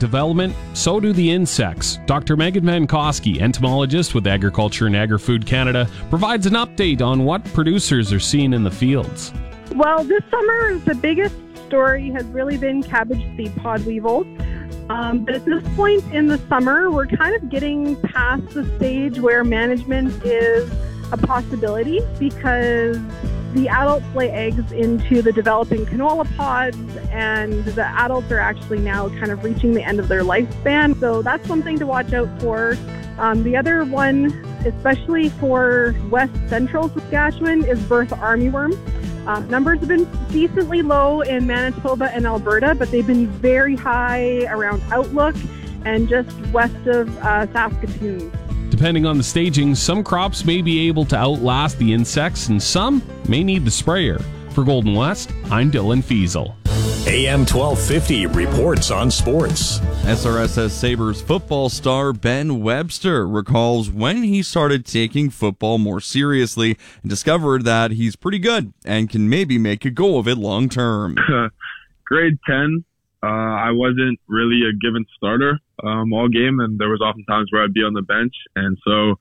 development, so do the insects. Dr. Megan Van Koski, entomologist with Agriculture and Agri-Food Canada, provides an update on what producers are seeing in the fields. Well, this summer, the biggest story has really been cabbage seed pod weevils. But at this point in the summer, we're kind of getting past the stage where management is a possibility because the adults lay eggs into the developing canola pods, and the adults are actually now kind of reaching the end of their lifespan. So that's something to watch out for. The other one, especially for west central Saskatchewan, is Bertha armyworm. Numbers have been decently low in Manitoba and Alberta, but they've been very high around Outlook and just west of Saskatoon. Depending on the staging, some crops may be able to outlast the insects and some may need the sprayer. For Golden West, I'm Dylan Fiesel. AM 1250 reports on sports. SRSS Sabres football star Ben Webster recalls when he started taking football more seriously and discovered that he's pretty good and can maybe make a go of it long term. Grade 10, I wasn't really a given starter all game, and there was often times where I'd be on the bench. And so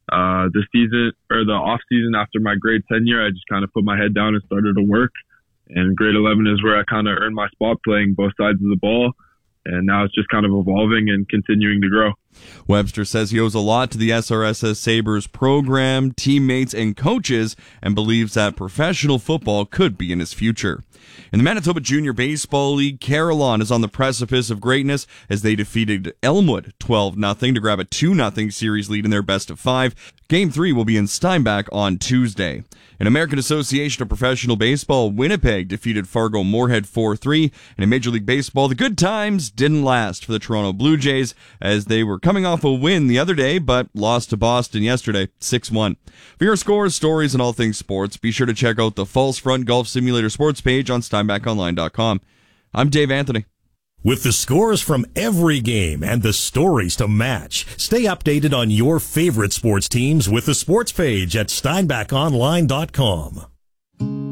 the off season after my grade 10 year, I just kind of put my head down and started to work. And grade 11 is where I kind of earned my spot playing both sides of the ball. And now it's just kind of evolving and continuing to grow. Webster says he owes a lot to the SRSS Sabres program, teammates, and coaches, and believes that professional football could be in his future. In the Manitoba Junior Baseball League, Carillon is on the precipice of greatness as they defeated Elmwood 12-0 to grab a 2-0 series lead in their best-of-5. Game 3 will be in Steinbach on Tuesday. In American Association of Professional Baseball, Winnipeg defeated Fargo-Moorhead 4-3. And in Major League Baseball, the good times didn't last for the Toronto Blue Jays as they were coming off a win the other day, but lost to Boston yesterday, 6-1. For your scores, stories, and all things sports, be sure to check out the False Front Golf Simulator sports page on SteinbachOnline.com. I'm Dave Anthony. With the scores from every game and the stories to match, stay updated on your favorite sports teams with the sports page at SteinbachOnline.com.